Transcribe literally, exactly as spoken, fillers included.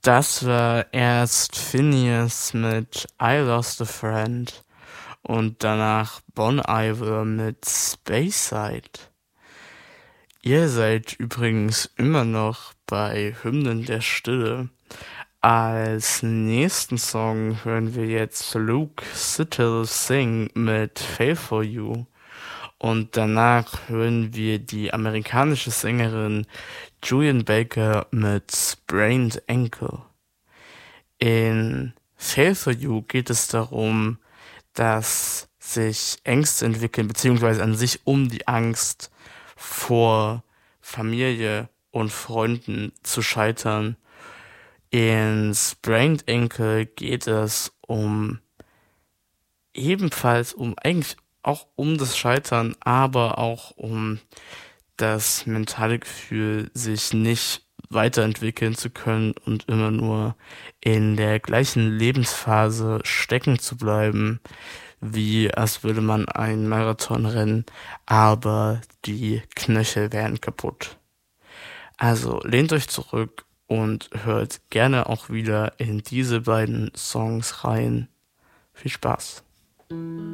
Das war erst Phineas mit I Lost a Friend und danach Bon Iver mit Speyside. Ihr seid übrigens immer noch bei Hymnen der Stille. Als nächsten Song hören wir jetzt Luke Sittle Sing mit Fail for You. Und danach hören wir die amerikanische Sängerin Julian Baker mit Sprained Ankle. In Fail for You geht es darum, dass sich Ängste entwickeln, beziehungsweise an sich um die Angst vor Familie und Freunden zu scheitern. In Sprained Ankle geht es um ebenfalls um eigentlich auch um das Scheitern, aber auch um das mentale Gefühl, sich nicht weiterentwickeln zu können und immer nur in der gleichen Lebensphase stecken zu bleiben, wie als würde man einen Marathon rennen, aber die Knöchel wären kaputt. Also lehnt euch zurück und hört gerne auch wieder in diese beiden Songs rein. Viel Spaß.